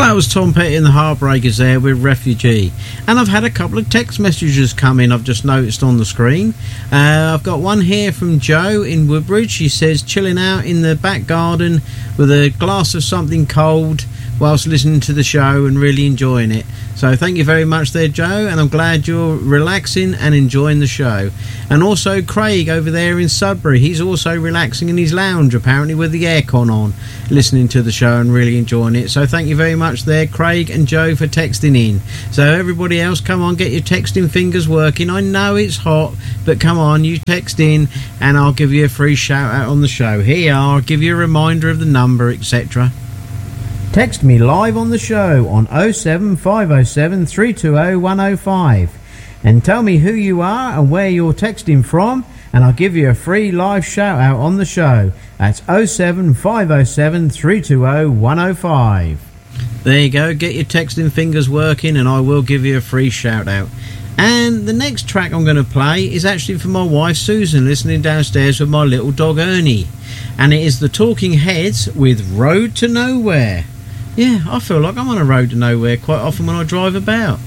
That was Tom Petty and the Heartbreakers there with Refugee. And I've had a couple of text messages come in, I've just noticed on the screen. I've got one here from Joe in Woodbridge. She says, chilling out in the back garden with a glass of something cold whilst listening to the show and really enjoying it. So thank you very much there, Joe, and I'm glad you're relaxing and enjoying the show. And also Craig over there in Sudbury, he's also relaxing in his lounge apparently with the aircon on, listening to the show and really enjoying it. So thank you very much there, Craig and Joe, for texting in. So everybody else, come on, get your texting fingers working. I know it's hot, but come on, you text in and I'll give you a free shout out on the show. Here you are, I'll give you a reminder of the number, etc. Text me live on the show on 07507 320 105 and tell me who you are and where you're texting from, and I'll give you a free live shout out on the show. That's 07507 320 105. There you go, get your texting fingers working and I will give you a free shout out. And the next track I'm going to play is actually for my wife Susan, listening downstairs with my little dog Ernie, and it is the Talking Heads with Road to Nowhere. Yeah, I feel like I'm on a road to nowhere quite often when I drive about.